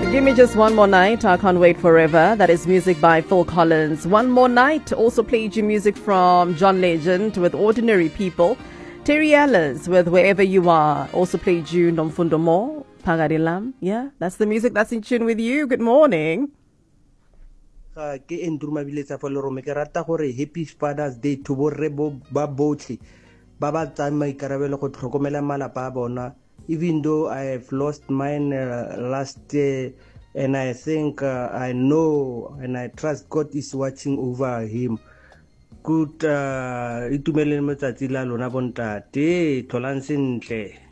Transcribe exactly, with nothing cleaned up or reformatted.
Give me just one more night. I can't wait forever. That is music by Phil Collins. One more night. Also played you music from John Legend with Ordinary People. Terry Ellis with Wherever You Are. Also played you Nomfundo Mo, Pagadilam. Yeah, that's the music that's in tune with you. Good morning. Ke endrumabiletsa fa le rome ke rata gore happy Father's Day to borre ba botlhe ba ba tsang maikarabelo go tlhokomela malapa a bona. Even though I have lost mine uh, last year, and I think uh, I know and I trust God is watching over him. Good, uh, itumeleng matsatsi la lona bontate, tholang sentle.